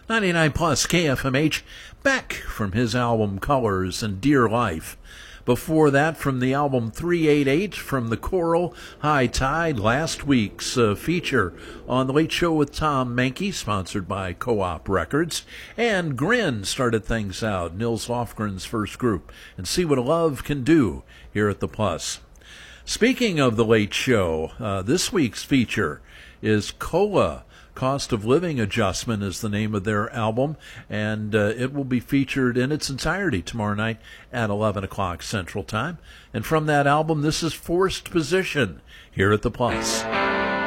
99 plus KFMH, back from his album Colors and Dear Life. Before that, from the album 388 from the Coral, High Tide, last week's feature on The Late Show with Tom Mankey, sponsored by Co-op Records. And Grin started things out, Nils Lofgren's first group, and See What a Love Can Do here at the Plus. Speaking of The Late Show, this week's feature is COLA. Cost of Living Adjustment is the name of their album, and it will be featured in its entirety tomorrow night at 11 o'clock Central Time. And from that album, this is Forced Position here at the Plus.